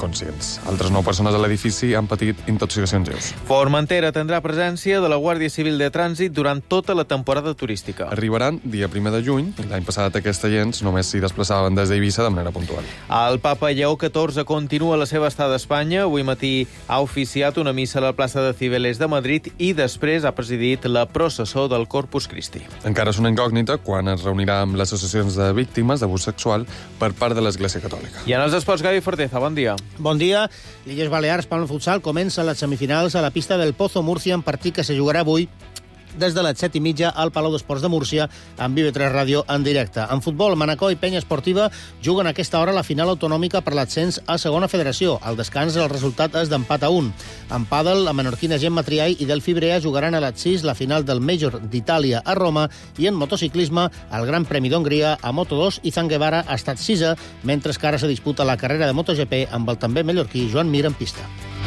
inconscients. Altres 9 persones a l'edifici han patit intoxicacions lleus. Formentera tindrà presència de la Guàrdia Civil de Trànsit durant tota la temporada turística. Arribaran dia 1 de juny. L'any passat aquests agents només s'hi desplaçaven des d'Eivissa de manera puntual. El papa Lleó XIV continua la seva estada a Espanya. Avui matí ha oficiat una missa a la plaça de Cibeles de Madrid i després ha presidit la processó del Corpus Christi. Encara és una incògnita quan es reunirà amb les associacions de víctimes d'abús sexual per part de l'Església Catòlica. I en els esports, Gavi Forteza, bon dia. Bon dia. Illes Balears, Palma Futsal, comença les semifinals a la pista del Pozo Múrcia, en partit que se jugarà avui des de les 7:30 al Palau d'Esports de Múrcia, amb Vive3 Ràdio en directe. En futbol, Manacor i Penya Esportiva juguen a aquesta hora la final autonòmica per l'ascens a segona federació. Al descans el resultat és d'empat a 1. En pàdel, la menorquina Gemma Triay i Delphi Brea jugaran a les 6 la final del Major d'Itàlia a Roma, i en motociclisme, el Gran Premi d'Hongria a Moto2 i Zanguevara ha estat 6a, mentre que ara se disputa la carrera de MotoGP amb el també mallorquí Joan Mir en pista.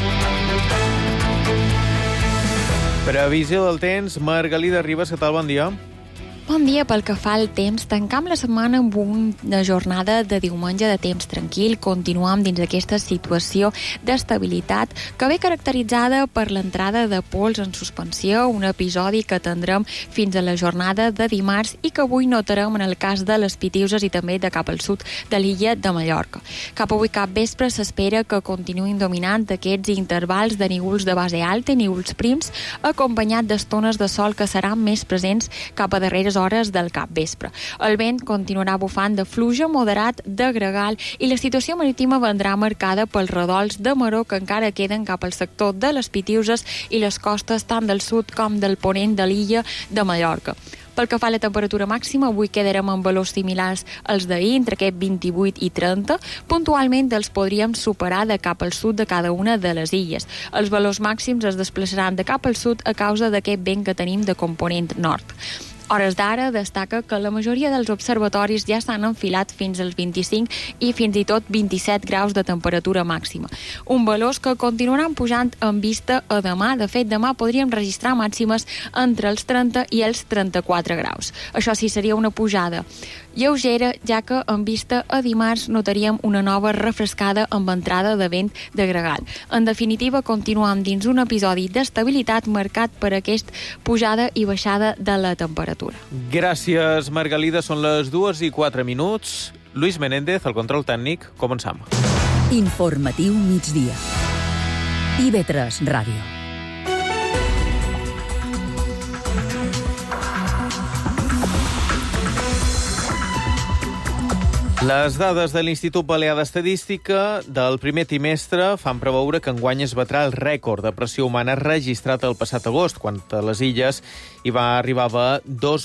Previsió del temps, Margalida Ribas, què tal? Bon dia. Bon dia. Pel que fa al temps, tancam la setmana amb una jornada de diumenge de temps tranquil. Continuam dins aquesta situació d'estabilitat que ve caracteritzada per l'entrada de pols en suspensió, un episodi que tindrem fins a la jornada de dimarts i que avui notarem en el cas de les Pitiuses i també de cap al sud de l'illa de Mallorca. Cap avui cap vespre s'espera que continuïn dominant aquests intervals de nívols de base alta i nívols prims, acompanyat d'estones de sol que seran més presents cap a darreres hores del capvespre. El vent continuarà bufant de fluix moderat de gregal i la situació marítima vendrà marcada pels redols de maró que encara queden cap al sector de les Pitiuses i les costes tant del sud com del ponent de l'illa de Mallorca. Pel que fa a la temperatura màxima, avui quedarem amb valors similars als d'ahir, entre aquest 28 i 30. Puntualment els podríem superar de cap al sud de cada una de les illes. Els valors màxims es desplaçaran de cap al sud a causa d'aquest vent que tenim de component nord. Hores d'ara destaca que la majoria dels observatoris ja s'han enfilat fins als 25 i fins i tot 27 graus de temperatura màxima. Un valors que continuaran pujant en vista a demà. De fet, demà podríem registrar màximes entre els 30 i els 34 graus. Això sí, seria una pujada lleugera, ja que en vista a dimarts notaríem una nova refrescada amb entrada de vent de gregal. En definitiva, continuam dins un episodi d'estabilitat marcat per aquesta pujada i baixada de la temperatura. Gràcies, Margalida. Són les 2:04. Luis Menéndez, el control tècnic. Començam. Informatiu migdia. IB3 Ràdio. Les dades de l'Institut Balear d'Estadística del primer trimestre fan preveure que enguany es batrà el rècord de pressió humana registrat el passat agost, quan a les illes hi va arribar a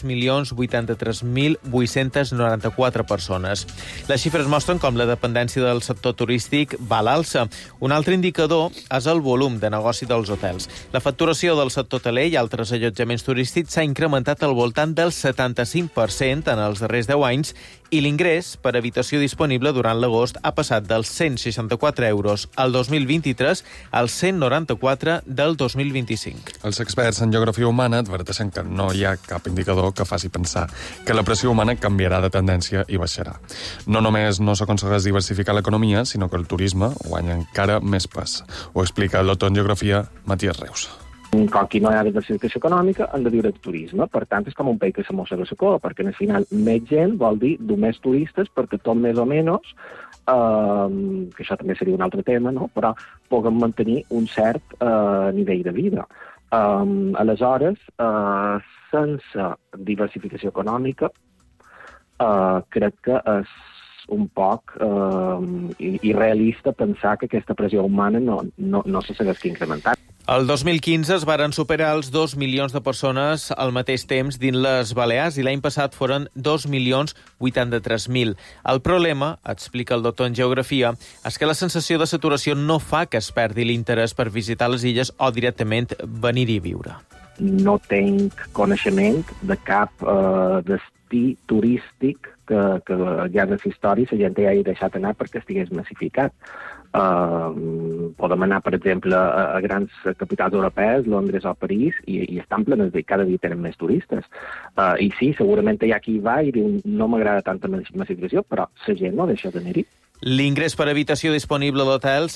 2.083.894 persones. Les xifres mostren com la dependència del sector turístic va a l'alça. Un altre indicador és el volum de negoci dels hotels. La facturació del sector hoteler i altres allotjaments turístics s'ha incrementat al voltant del 75% en els darrers 10 anys i l'ingrés per habitació disponible durant l'agost ha passat dels 164 euros al 2023 als 194 del 2025. Els experts en geografia humana adverteixen que no hi ha cap indicador que faci pensar que la pressió humana canviarà de tendència i baixarà. No només no s'aconsegueix diversificar l'economia, sinó que el turisme guanya encara més pes. Ho explica el doctor en geografia Matías Reus. Com que no hi ha diversificació econòmica, han de viure de turisme. Per tant, és com un país que se mossega la cua, perquè al final més gent vol dir més turistes, perquè tot més o menys, que això també seria un altre tema, no? Però puguem mantenir un cert nivell de vida. Aleshores, sense diversificació econòmica, crec que és un poc irrealista pensar que aquesta pressió humana no se segueix incrementant. El 2015 es varen superar els 2 milions de persones al mateix temps dins les Balears i l'any passat foren 2.083.000. El problema, explica el doctor en geografia, és que la sensació de saturació no fa que es perdi l'interès per visitar les illes o directament venir-hi a viure. No tinc coneixement de cap destí turístic que ja en la història la gent ja hagi deixat anar perquè estigués massificat. Podem anar, per exemple, a grans capitals europees, Londres o París, i estan plenes de cada dia tenen més turistes. I sí, segurament hi ha qui va i diu no m'agrada tanta massificació, però la gent no deixa d'anar-hi. L'ingrés per habitació disponible a l'hotel